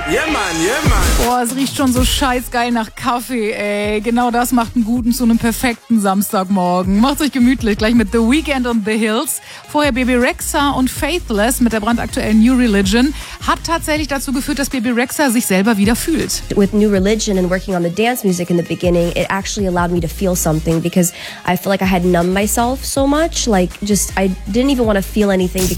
Yeah, man, yeah, man. Boah, es riecht schon so scheißgeil nach Kaffee, ey. Genau das macht einen guten zu einem perfekten Samstagmorgen. Macht's euch gemütlich, gleich mit The Weeknd und The Hills. Vorher Bebe Rexha und Faithless mit der brandaktuellen New Religion. Hat tatsächlich dazu geführt, dass Bebe Rexha sich selber wieder fühlt. With New Religion and working on the dance music in the beginning, it actually allowed me to feel something because I feel like I had numbed myself so much. Like, just, I didn't even want to feel anything because